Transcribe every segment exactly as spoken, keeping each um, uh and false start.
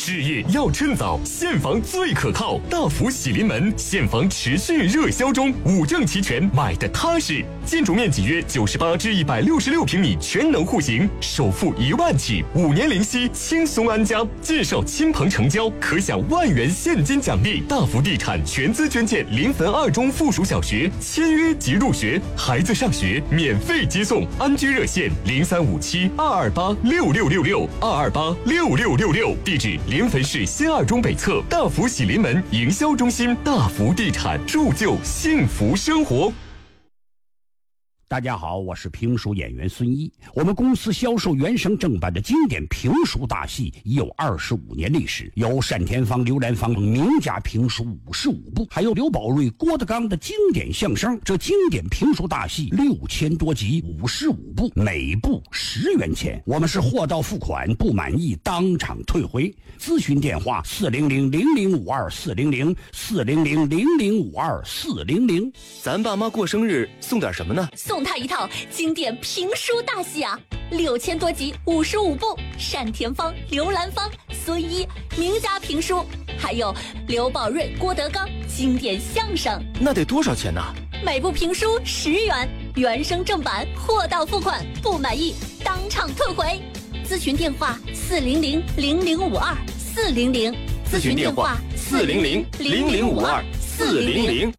置业要趁早，现房最可靠。大福喜临门，现房持续热销中，五证齐全，买的踏实。建筑面积约九十八至一百六十六平米，全能户型，首付一万起，五年零息，轻松安家。介绍亲朋成交，可享万元现金奖励。大福地产全资捐建临汾二中附属小学，签约即入学，孩子上学免费接送。安居热线零三五七二二八六六六六二二八六六六六，地址临汾市新二中北侧大福喜临门营销中心。大福地产，铸就幸福生活。 大家好，我是评书演员孙一。我们公司销售原声正版的经典评书大戏已有二十五年历史，有单田芳、刘兰芳名家评书五十五部，还有刘宝瑞、郭德纲的经典相声。这经典评书大戏六千多集，五十五部，每部十元钱。我们是货到付款，不满意当场退回。咨询电话四零零零零五二四零零四零零零零五二四零零。 咱爸妈过生日送点什么呢？ 送他一套经典评书大戏啊，六千多集，五十五部，单田芳、刘兰芳、孙一名家评书，还有刘宝瑞、郭德纲经典相声。 那得多少钱呢？ 每部评书十元，原声正版，货到付款，不满意当场退回。咨询电话四零零零零五二四零零， 咨询电话四零零零零五二四零零。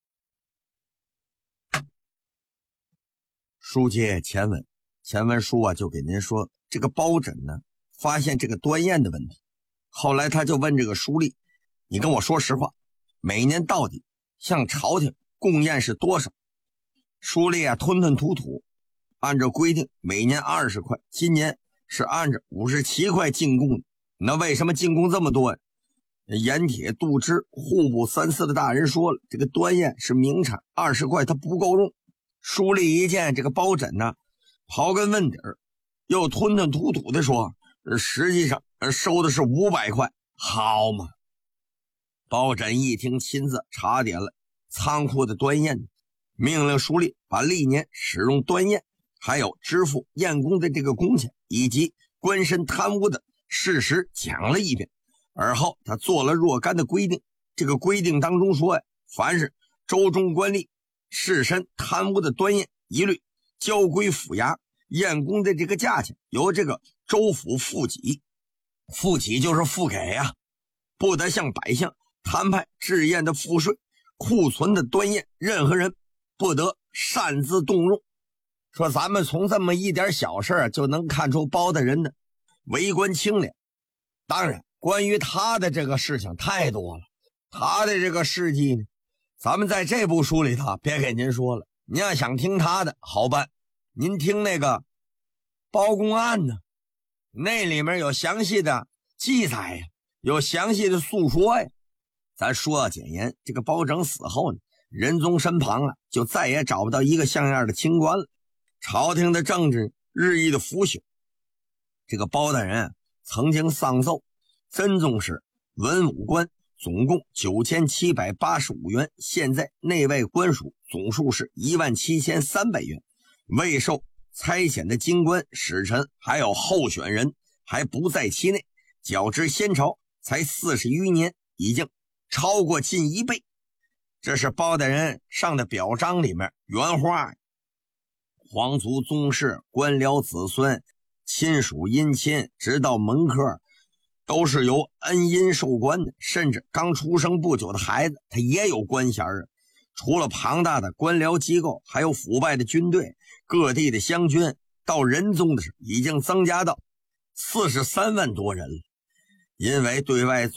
书接前文，前文书啊就给您说，这个包拯呢发现这个端砚的问题，后来他就问这个书吏，你跟我说实话，每年到底向朝廷贡献是多少？书吏啊吞吞吐吐，按照规定每年二十块，今年是按照五十七块进贡的。那为什么进贡这么多呀？盐铁、杜支、户部三司的大人说了，这个端砚是名产，二十块它不够用。书吏一见这个包拯呢，刨根问底儿，又吞吞吐吐的说，实际上收的是五百块。好嘛，包拯一听，亲自查点了仓库的端砚，命令书吏把历年使用端砚还有支付验工的这个工钱以及官绅贪污的事实讲了一遍。而后他做了若干的规定，这个规定当中说呀，凡是州中官吏士绅贪污的端砚，一律交归府衙，验工的这个价钱由这个州府付给，付给就是付给啊，不得向百姓摊派制验的赋税，库存的端砚任何人不得擅自动用。说咱们从这么一点小事就能看出包大人的为官清廉。当然关于他的这个事情太多了，他的这个事迹呢，咱们在这部书里头别给您说了，您要想听他的好办，您听那个包公案呢，那里面有详细的记载呀，有详细的诉说呀。咱说要简言，这个包拯死后呢，仁宗身旁啊就再也找不到一个像样的清官了，朝廷的政治日益的腐朽。这个包大人曾经上奏真宗室文武官总共九千七百八十五元，现在内外官署总数是一万七千三百元，未受差遣的京官使臣还有候选人还不在其内，较之先朝才四十余年，已经超过近一倍。这是包大人上的表彰里面原话，皇族宗室、官僚子孙、亲属姻亲直到门客都是由恩荫授官的，甚至刚出生不久的孩子他也有官衔啊。除了庞大的官僚机构，还有腐败的军队，各地的湘军到仁宗的时候已经增加到四十三万多人了。因为对外